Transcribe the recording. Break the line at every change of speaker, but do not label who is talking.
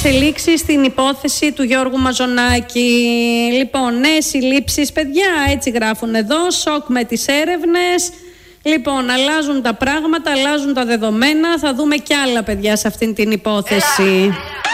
εξελίξεις στην υπόθεση του Γιώργου Μαζονάκη. Λοιπόν, νέες συλλήψεις, παιδιά, έτσι γράφουν εδώ. Σοκ με τις έρευνες. Λοιπόν, αλλάζουν τα πράγματα, αλλάζουν τα δεδομένα. Θα δούμε κι άλλα, παιδιά, σε αυτήν την υπόθεση.